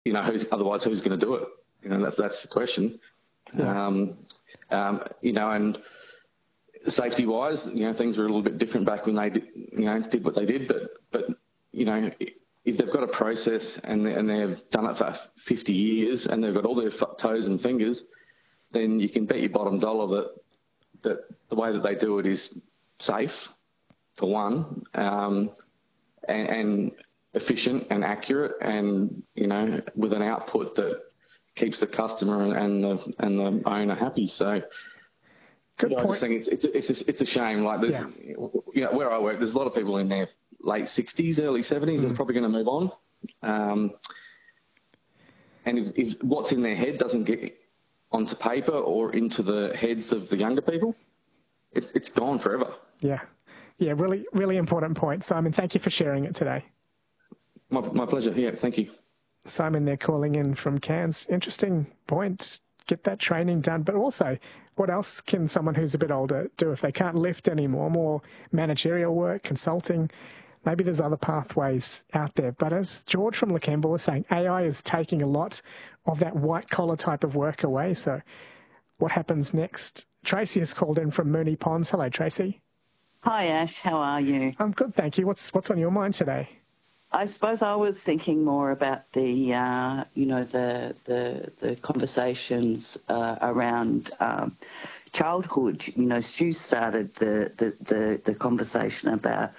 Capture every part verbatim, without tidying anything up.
you know, who's otherwise who's going to do it? You know, that's that's the question. Yeah. Um, um, you know, and safety-wise, you know, things were a little bit different back when they did, you know, did what they did. But but you know, if they've got a process and and they've done it for fifty years and they've got all their toes and fingers, then you can bet your bottom dollar that that the way that they do it is safe, for one, um, and, and efficient and accurate, and you know, with an output that keeps the customer and the and the owner happy. So, good you know, point. I just think it's it's it's a, it's a shame. Like there's, yeah. you know, where I work, there's a lot of people in their late sixties, early seventies mm. that are probably going to move on. Um, and if, if what's in their head doesn't get onto paper or into the heads of the younger people, it's it's gone forever. Yeah, yeah, really, really important point, Simon. Thank you for sharing it today. My, my pleasure. Yeah, thank you. Simon, they're calling in from Cairns. Interesting point. Get that training done, but also, what else can someone who's a bit older do if they can't lift anymore? More managerial work, consulting. Maybe there's other pathways out there. But as George from Lakemba was saying, A I is taking a lot of that white-collar type of work away. So what happens next? Tracy has called in from Moonee Ponds. Hello, Tracy. Hi, Ash. How are you? I'm good, thank you. What's what's on your mind today? I suppose I was thinking more about the, uh, you know, the the the conversations uh, around um, childhood. You know, Stu started the the the, the conversation about,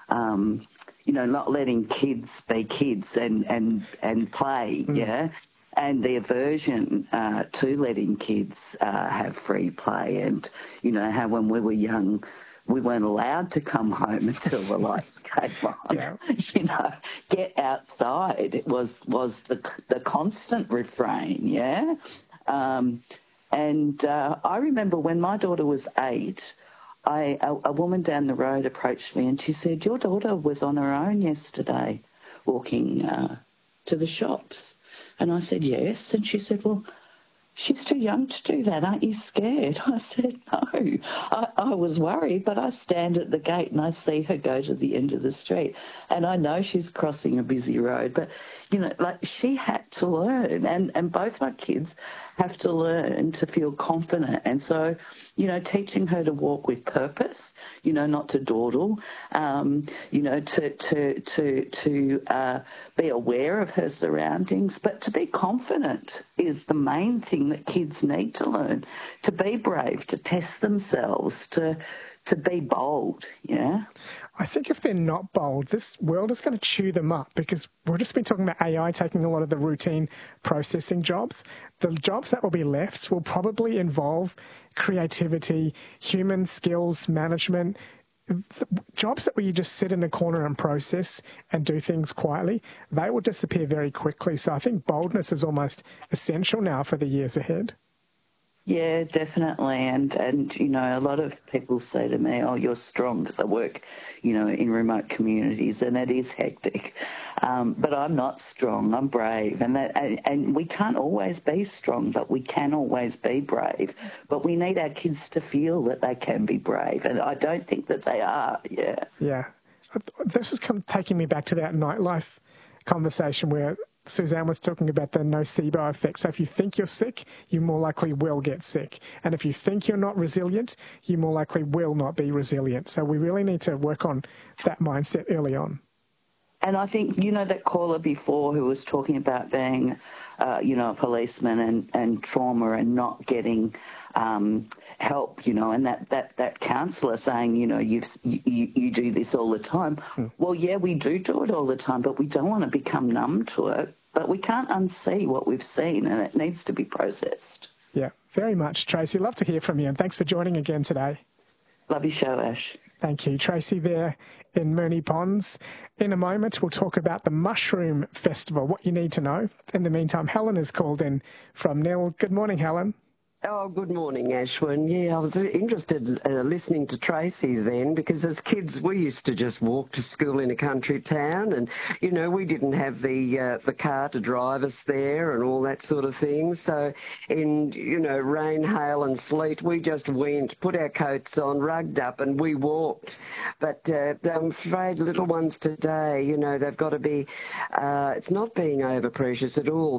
um, you know, not letting kids be kids and and and play. Mm. Yeah. And the aversion uh, to letting kids uh, have free play, and you know how when we were young, we weren't allowed to come home until the lights came on. Yeah. You know, get outside. It was was the the constant refrain. Yeah, um, and uh, I remember when my daughter was eight, I a, a woman down the road approached me and she said, "Your daughter was on her own yesterday, walking uh, to the shops." And I said, yes. And she said, well, she's too young to do that. Aren't you scared? I said, no. I, I was worried, but I stand at the gate and I see her go to the end of the street. And I know she's crossing a busy road. But, you know, like she had to learn. And, and both my kids have to learn to feel confident. And so, you know, teaching her to walk with purpose, you know, not to dawdle, um, you know, to, to, to, to uh, be aware of her surroundings, but to be confident is the main thing that kids need to learn, to be brave, to test themselves, to to be bold, yeah? I think if they're not bold, this world is going to chew them up, because we've just been talking about A I taking a lot of the routine processing jobs. The jobs that will be left will probably involve creativity, human skills, management, jobs that where you just sit in a corner and process and do things quietly. They will disappear very quickly. So I think boldness is almost essential now for the years ahead. Yeah, definitely. And, and, you know, a lot of people say to me, oh, you're strong, because I work, you know, in remote communities, and it is hectic. Um, but I'm not strong. I'm brave. And, that, and, and we can't always be strong, but we can always be brave. But we need our kids to feel that they can be brave. And I don't think that they are, yeah. Yeah. This is come, taking me back to that nightlife conversation where Suzanne was talking about the nocebo effect. So if you think you're sick, you more likely will get sick. And if you think you're not resilient, you more likely will not be resilient. So we really need to work on that mindset early on. And I think, you know, that caller before who was talking about being, uh, you know, a policeman and, and trauma and not getting um, help, you know, and that, that, that counsellor saying, you know, you've, you, you do this all the time. Hmm. Well, yeah, we do do it all the time, but we don't want to become numb to it. But we can't unsee what we've seen, and it needs to be processed. Yeah, very much, Tracy. Love to hear from you, and thanks for joining again today. Love your show, Ash. Thank you. Tracy there in Moonee Ponds. In a moment, we'll talk about the Mushroom Festival, what you need to know. In the meantime, Helen has called in from Nil. Good morning, Helen. Oh, good morning, Ashwin. Yeah, I was interested uh, listening to Tracy then, because as kids we used to just walk to school in a country town, and, you know, we didn't have the uh, the car to drive us there and all that sort of thing. So in, you know, rain, hail and sleet, we just went, put our coats on, rugged up, and we walked. But uh, I'm afraid little ones today, you know, they've got to be, uh, it's not being over precious at all.